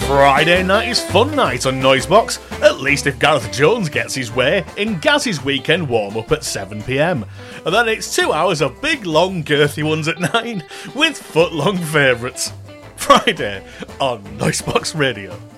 Friday night is fun night on Noisebox, at least if Gareth Jones gets his way, in Gaz's weekend warm-up at 7pm. And then it's 2 hours of big, long, girthy ones at 9, with foot-long favourites. Friday on Noisebox Radio.